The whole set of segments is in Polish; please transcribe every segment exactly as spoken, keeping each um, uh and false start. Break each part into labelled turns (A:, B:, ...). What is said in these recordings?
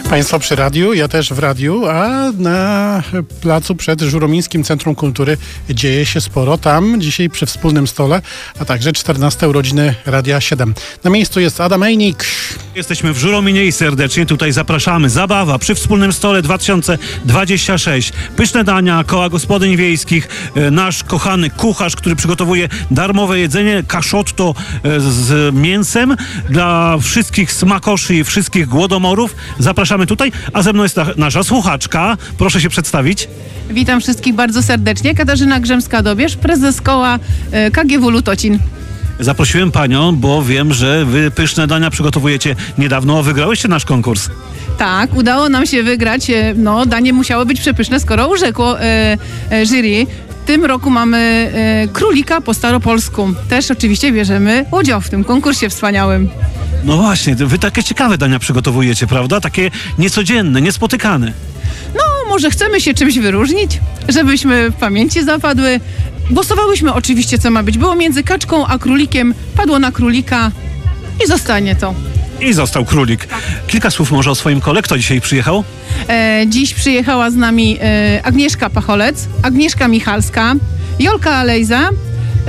A: Państwo przy radiu, ja też w radiu, a na placu przed Żuromińskim Centrum Kultury dzieje się sporo. Tam dzisiaj przy wspólnym stole, a także czternaste urodziny Radia siedem. Na miejscu jest Adam Ejnik.
B: Jesteśmy w Żurominie i serdecznie tutaj zapraszamy. Zabawa przy wspólnym stole dwa tysiące dwudziesty szósty. Pyszne dania koła gospodyń wiejskich. Nasz kochany kucharz, który przygotowuje darmowe jedzenie kaszotto z mięsem dla wszystkich smakoszy i wszystkich głodomorów. Zapraszamy tutaj, a ze mną jest nasza słuchaczka. Proszę się przedstawić.
C: Witam wszystkich bardzo serdecznie. Katarzyna Grzemska-Dobierz, prezes koła K G W Lutocin.
B: Zaprosiłem panią, bo wiem, że wy pyszne dania przygotowujecie niedawno. Wygrałyście nasz konkurs.
C: Tak, udało nam się wygrać. No, danie musiało być przepyszne, skoro urzekło e, e, jury. W tym roku mamy e, królika po staropolsku. Też oczywiście bierzemy udział w tym konkursie wspaniałym.
B: No właśnie, wy takie ciekawe dania przygotowujecie, prawda? Takie niecodzienne, niespotykane.
C: No, może chcemy się czymś wyróżnić, żebyśmy w pamięci zapadły. Głosowałyśmy oczywiście, co ma być. Było między kaczką a królikiem, padło na królika i zostanie to.
B: I został królik. Kilka słów może o swoim kole. Kto dzisiaj przyjechał?
C: E, dziś przyjechała z nami e, Agnieszka Pacholec, Agnieszka Michalska, Jolka Alejza e,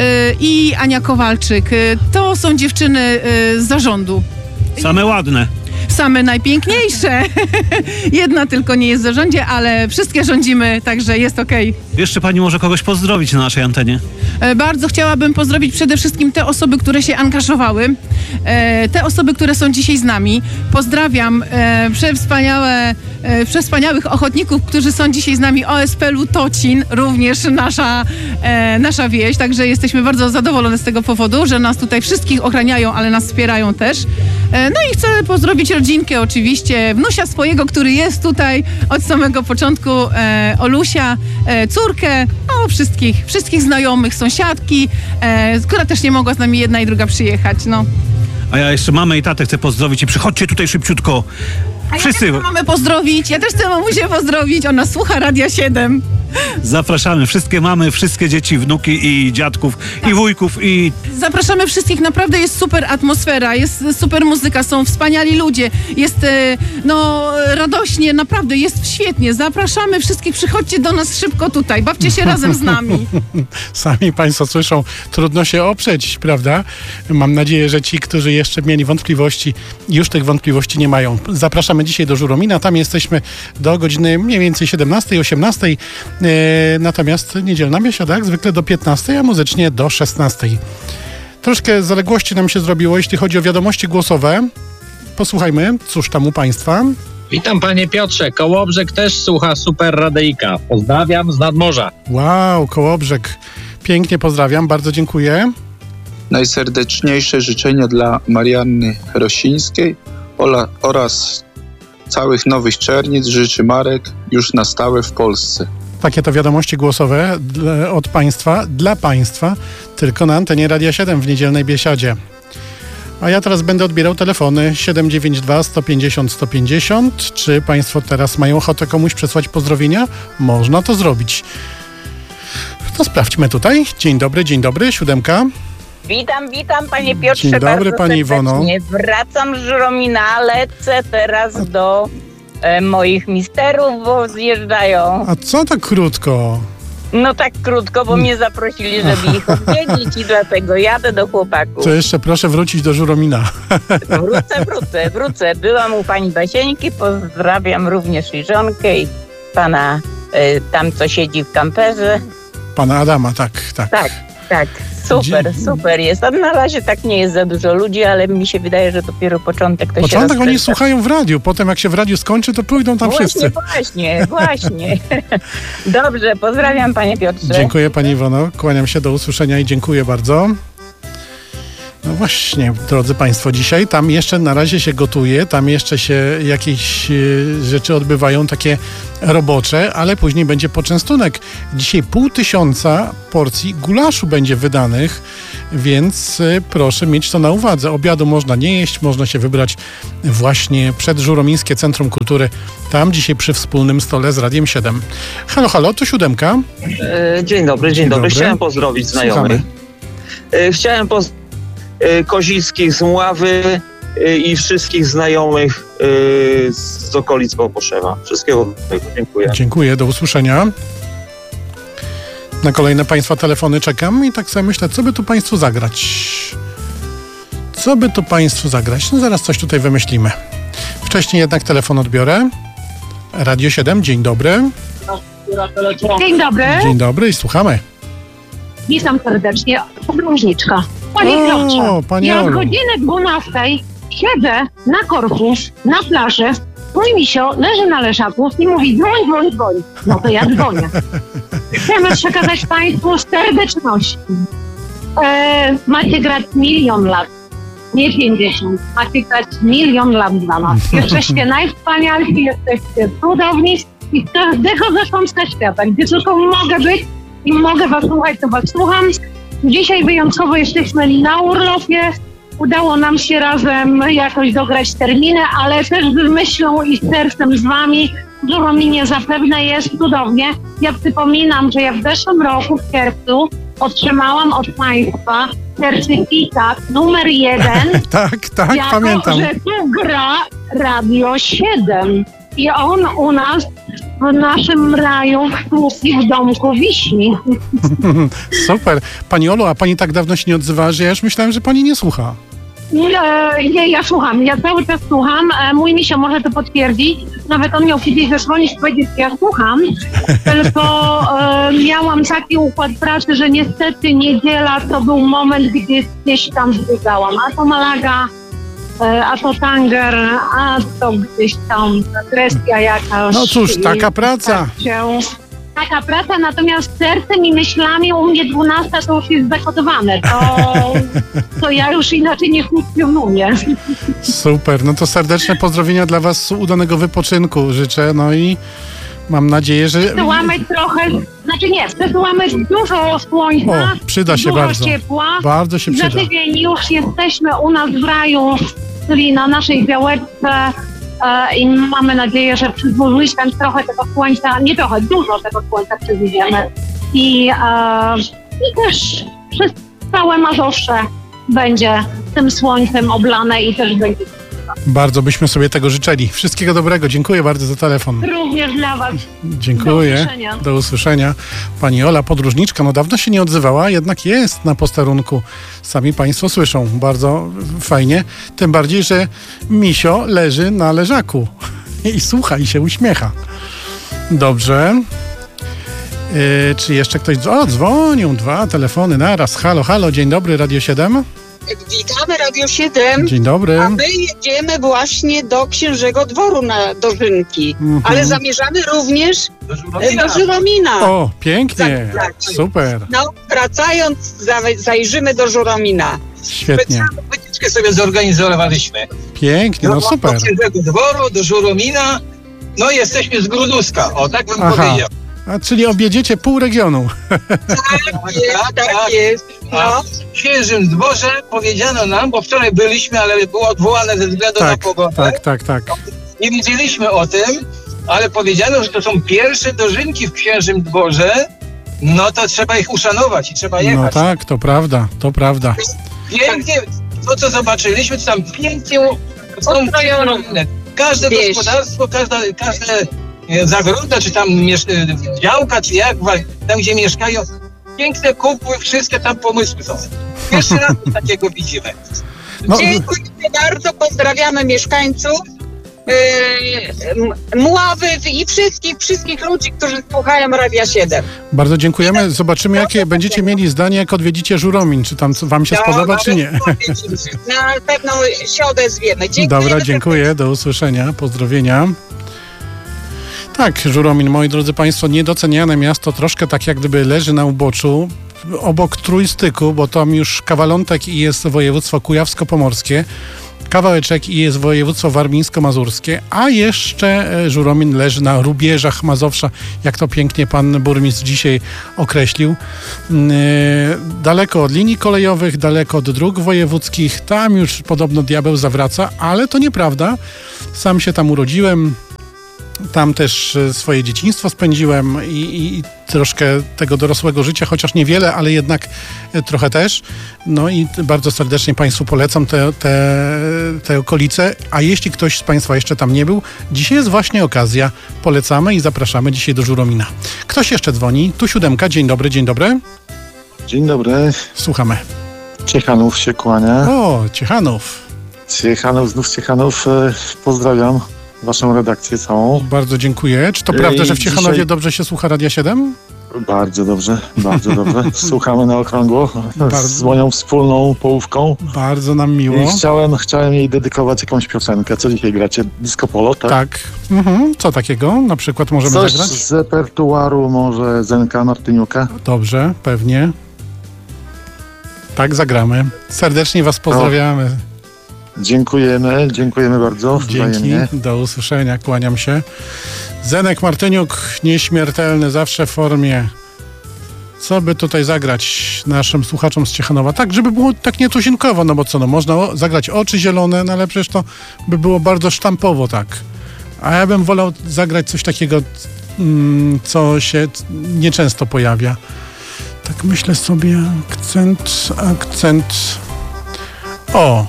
C: i Ania Kowalczyk. E, to są dziewczyny e, z zarządu.
B: Same ładne.
C: Same najpiękniejsze. Jedna tylko nie jest w zarządzie, ale wszystkie rządzimy, także jest okej.
B: Jeszcze pani może kogoś pozdrowić na naszej antenie?
C: E, bardzo chciałabym pozdrowić przede wszystkim te osoby, które się angażowały, e, te osoby, które są dzisiaj z nami. Pozdrawiam e, przewspaniałe, e, przewspaniałych ochotników, którzy są dzisiaj z nami. O S P Lutocin, również nasza, e, nasza wieś, także jesteśmy bardzo zadowolone z tego powodu, że nas tutaj wszystkich ochraniają, ale nas wspierają też. E, no i chcę pozdrowić rodzinkę oczywiście, wnusia swojego, który jest tutaj od samego początku, e, Olusia, e, córkę, no wszystkich, wszystkich znajomych, sąsiadki, e, która też nie mogła z nami jedna i druga przyjechać, no.
B: A ja jeszcze mamę i tatę chcę pozdrowić i przychodźcie tutaj szybciutko. Wszyscy.
C: Ja też chcę mamę pozdrowić, ja też chcę mamusię pozdrowić, ona słucha Radia siedem.
B: Zapraszamy wszystkie mamy, wszystkie dzieci, wnuki i dziadków, tak. I wujków i...
C: Zapraszamy wszystkich, naprawdę jest super atmosfera, jest super muzyka, są wspaniali ludzie, jest no radośnie, naprawdę jest świetnie. Zapraszamy wszystkich, przychodźcie do nas szybko tutaj, bawcie się razem z nami.
A: Sami państwo słyszą, trudno się oprzeć, prawda? Mam nadzieję, że ci, którzy jeszcze mieli wątpliwości, już tych wątpliwości nie mają. Zapraszamy dzisiaj do Żuromina, tam jesteśmy do godziny mniej więcej siedemnastej, osiemnastej. Natomiast niedzielna biesiada jak zwykle do piętnastej, a muzycznie do szesnastej. Troszkę zaległości nam się zrobiło, jeśli chodzi o wiadomości głosowe. Posłuchajmy, cóż tam u państwa.
D: Witam panie Piotrze, Kołobrzeg też słucha Super Radyjka. Pozdrawiam z nadmorza.
A: Wow, Kołobrzeg. Pięknie pozdrawiam, bardzo dziękuję.
E: Najserdeczniejsze życzenia dla Marianny Rosińskiej oraz całych Nowych Czernic życzy Marek już na stałe w Polsce.
A: Takie to wiadomości głosowe od państwa, dla państwa, tylko na antenie Radia siedem w niedzielnej biesiadzie. A ja teraz będę odbierał telefony siedem dziewięć dwa, sto pięćdziesiąt, sto pięćdziesiąt. Czy państwo teraz mają ochotę komuś przesłać pozdrowienia? Można to zrobić. To sprawdźmy tutaj. Dzień dobry, dzień dobry, siódemka.
F: Witam, witam panie Piotrze.
A: Dzień dobry pani Iwono.
F: Wracam z Żuromina, lecę teraz do e, moich misterów, bo zjeżdżają.
A: A co tak krótko?
F: No tak krótko, bo mnie zaprosili, żeby ich odwiedzić i dlatego jadę do chłopaków.
A: To jeszcze proszę wrócić do Żuromina.
F: Wrócę, wrócę, wrócę. Byłam u pani Basieńki, pozdrawiam również i żonkę i pana e, tam, co siedzi w kamperze.
A: Pana Adama, tak, tak.
F: Tak, tak. Super, super jest. A na razie tak nie jest za dużo ludzi, ale mi się wydaje, że dopiero początek to
A: Początek
F: się
A: oni słuchają w radiu, potem jak się w radiu skończy, to pójdą tam
F: właśnie,
A: wszyscy.
F: Właśnie, właśnie. Dobrze, pozdrawiam panie Piotrze.
A: Dziękuję pani Iwono, kłaniam się, do usłyszenia i dziękuję bardzo. No właśnie, drodzy państwo, dzisiaj tam jeszcze na razie się gotuje, tam jeszcze się jakieś y, rzeczy odbywają, takie robocze, ale później będzie poczęstunek. Dzisiaj pół tysiąca porcji gulaszu będzie wydanych, więc y, proszę mieć to na uwadze. Obiadu można nie jeść, można się wybrać właśnie przed Żuromińskie Centrum Kultury, tam dzisiaj przy wspólnym stole z Radiem siedem. Halo, halo, to siódemka.
G: E, dzień dobry, dzień, dzień dobry. dobry. Chciałem pozdrowić znajomych. E, chciałem pozdrowić Kozicki z Mławy, y, i wszystkich znajomych y, z okolic Wałbrzyszewa. Wszystkiego dobrego. Dziękuję.
A: Dziękuję, do usłyszenia. Na kolejne Państwa telefony czekam i tak sobie myślę, co by tu Państwu zagrać? Co by tu Państwu zagrać? No zaraz coś tutaj wymyślimy. Wcześniej jednak telefon odbiorę. Radio siedem, dzień dobry.
H: Dzień dobry.
A: Dzień dobry i słuchamy.
H: Witam serdecznie. Podróżniczka. Panie
A: O,
H: Piotrze,
A: Pani
H: ja od
A: Olu.
H: godziny dwunastej siedzę na korku, na plaży. Mój misio leży na leżaku i mówi dzwoń, dzwoń, dzwoń. No to ja dzwonię. Chcemy przekazać Państwu serdeczności. E, macie grać milion lat. Nie pięćdziesiąt. Macie grać milion lat dla nas. Jesteście najwspanialsi, jesteście cudowni i z każdego zakątka świata, gdzie tylko mogę być i mogę was słuchać, to was słucham. Dzisiaj wyjątkowo jesteśmy na urlopie. Udało nam się razem jakoś dograć terminy, ale też z myślą i z sercem z wami. Dużo mi nie zapewne jest cudownie. Ja przypominam, że ja w zeszłym roku w czerwcu otrzymałam od Państwa certyfikat numer jeden.
A: Tak, tak,
H: jako,
A: pamiętam.
H: że tu gra Radio siedem. I on u nas w naszym raju w Krupie w domku wisi.
A: Super. Pani Olu, a Pani tak dawno się nie odzywała, że ja już myślałem, że Pani nie słucha.
H: Nie, nie, ja słucham, ja cały czas słucham. E, Mój misio może to potwierdzić. Nawet on miał kiedyś zadzwonić i powiedzieć, że ja słucham. Tylko e, miałam taki układ pracy, że niestety niedziela to był moment, gdzie gdzieś tam zbiegałam. A to Malaga, e, a to Tanger, a to gdzieś tam kwestia jakaś.
A: No cóż, taka praca.
H: Taka praca, natomiast sercem i myślami u mnie dwunasta to już jest zakodowane. To, to ja już inaczej nie funkcjonuję.
A: Super, no to serdeczne pozdrowienia dla Was, udanego wypoczynku życzę, no i mam nadzieję, że...
H: Przesyłamy trochę, znaczy nie, przesyłamy dużo słońca,
A: O, przyda się
H: dużo
A: bardzo.
H: ciepła.
A: Bardzo się
H: Za
A: przyda.
H: tydzień już jesteśmy u nas w raju, czyli na naszej działeczce. E, I mamy nadzieję, że przez weekend trochę tego słońca, nie trochę, dużo tego słońca przewidziemy. I, e, i też przez całe Mazowsze będzie tym słońcem oblane i też będzie.
A: Bardzo byśmy sobie tego życzyli. Wszystkiego dobrego. Dziękuję bardzo za telefon.
H: Również dla Was.
A: Dziękuję.
H: Do usłyszenia.
A: Do usłyszenia. Pani Ola, podróżniczka, no dawno się nie odzywała, jednak jest na posterunku. Sami Państwo słyszą. Bardzo fajnie. Tym bardziej, że misio leży na leżaku i słucha i się uśmiecha. Dobrze. Yy, czy jeszcze ktoś... O, dzwonią dwa telefony naraz. Halo, halo, dzień dobry, Radio siedem.
I: Witamy Radio siedem.
A: Dzień dobry.
I: A my jedziemy właśnie do Księżego Dworu na dożynki,
A: Mhm.
I: ale zamierzamy również do Żuromina. Do Żuromina.
A: O, pięknie.
I: Tak.
A: Super.
I: No, wracając, za- zajrzymy do Żuromina.
A: Świetnie.
J: Specjalną wycieczkę sobie zorganizowaliśmy.
A: Pięknie, no super.
J: Do Księżego Dworu, do Żuromina. No i jesteśmy z Gruduska, o tak bym
A: Aha.
J: powiedział.
A: A czyli objedziecie pół regionu.
I: Tak jest, tak jest.
J: A
I: No.
J: w Księżym Dworze powiedziano nam, bo wczoraj byliśmy, ale było odwołane ze względu na
A: Tak,
J: pogodę.
A: tak, tak, tak.
J: Nie wiedzieliśmy o tym, ale powiedziano, że to są pierwsze dożynki w Księżym Dworze. No to trzeba ich uszanować i trzeba
A: No
J: jechać.
A: tak, to prawda, to prawda.
J: Pięknie, to co zobaczyliśmy, to tam pięknie są
I: Ustrojone.
J: każde
I: Wieś.
J: gospodarstwo, każda, każde e, zagroda, czy tam miesz- e, działka, czy jak, wa- tam gdzie mieszkają, piękne kupły, wszystkie tam pomysły są. Pierwszy raz coś takiego widzimy.
A: No,
I: Dziękujemy bardzo, pozdrawiamy mieszkańców yy, M- Mławy i wszystkich, wszystkich ludzi, którzy słuchają Radia siedem.
A: bardzo dziękujemy. Zobaczymy, jakie będziecie mieli zdanie, jak odwiedzicie Żuromin. Czy tam co Wam się
I: No,
A: spodoba,
I: no,
A: czy nie?
I: Na pewno się odezwiemy. Dziękujemy.
A: Dobra, dziękuję. Do usłyszenia. Pozdrowienia. Tak, Żuromin, moi drodzy Państwo, niedoceniane miasto, troszkę tak jak gdyby leży na uboczu, obok Trójstyku, bo tam już kawalątek i jest województwo kujawsko-pomorskie, kawałeczek i jest województwo warmińsko-mazurskie, a jeszcze e, Żuromin leży na rubieżach Mazowsza, jak to pięknie pan burmistrz dzisiaj określił. Yy, daleko od linii kolejowych, daleko od dróg wojewódzkich, tam już podobno diabeł zawraca, ale to nieprawda. Sam się tam urodziłem. Tam też e, swoje dzieciństwo spędziłem i, i, i troszkę tego dorosłego życia, chociaż niewiele, ale jednak e, trochę też. No i bardzo serdecznie Państwu polecam te, te, te okolice, a jeśli ktoś z Państwa jeszcze tam nie był, dzisiaj jest właśnie okazja. Polecamy i zapraszamy dzisiaj do Żuromina. Ktoś jeszcze dzwoni? Tu siódemka. Dzień dobry, dzień dobry.
K: Dzień dobry.
A: Słuchamy.
K: Ciechanów się kłania.
A: O, Ciechanów.
K: Ciechanów, znów Ciechanów. E, pozdrawiam waszą redakcję całą.
A: Bardzo dziękuję. Czy to prawda,
K: I
A: że w Ciechanowie
K: dzisiaj...
A: dobrze się słucha Radia siedem?
K: Bardzo dobrze, bardzo dobrze. Słuchamy na okrągło
A: Bardzo.
K: z moją wspólną połówką.
A: Bardzo nam miło.
K: I chciałem, chciałem jej dedykować jakąś piosenkę. Co dzisiaj gracie? Disco Polo, tak?
A: Tak. Mhm. Co takiego na przykład możemy
K: Coś
A: zagrać?
K: z repertuaru może Zenka Martyniuka?
A: Dobrze, pewnie. Tak, zagramy. Serdecznie Was pozdrawiamy.
K: Dziękujemy, dziękujemy bardzo.
A: Dzięki,
K: Wzajemnie.
A: do usłyszenia, kłaniam się. Zenek Martyniuk, nieśmiertelny, zawsze w formie. Co by tutaj zagrać naszym słuchaczom z Ciechanowa? Tak, żeby było tak nietuzinkowo, no bo co, no można o, zagrać Oczy zielone, no ale przecież to by było bardzo sztampowo, tak. A ja bym wolał zagrać coś takiego, mm, co się nieczęsto pojawia. Tak myślę sobie, akcent, akcent. O!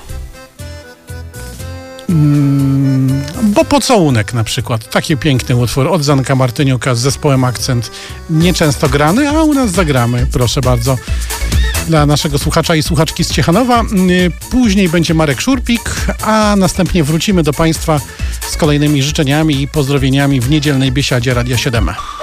A: Mm, bo pocałunek na przykład. Taki piękny utwór od Zenka Martyniuka z zespołem Akcent. Nieczęsto grany, a u nas zagramy. Proszę bardzo. Dla naszego słuchacza i słuchaczki z Ciechanowa. Później będzie Marek Szurpik, a następnie wrócimy do Państwa z kolejnymi życzeniami i pozdrowieniami w niedzielnej biesiadzie Radia siedem.